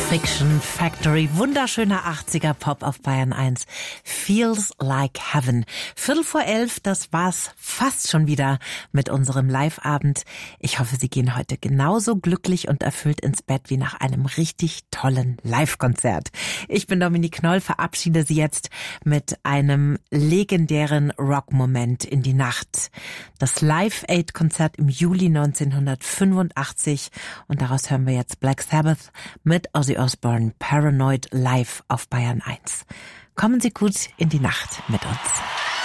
Fiction Factory, wunderschöner 80er Pop auf Bayern 1. Feels Like Heaven. 11:15, das war's fast schon wieder mit unserem Live-Abend. Ich hoffe, Sie gehen heute genauso glücklich und erfüllt ins Bett wie nach einem richtig tollen Live-Konzert. Ich bin Dominique Knoll, verabschiede Sie jetzt mit einem legendären Rock-Moment in die Nacht. Das Live-Aid-Konzert im Juli 1985 und daraus hören wir jetzt Black Sabbath mit Ozzy Osbourne, Paranoid live auf Bayern 1. Kommen Sie gut in die Nacht mit uns.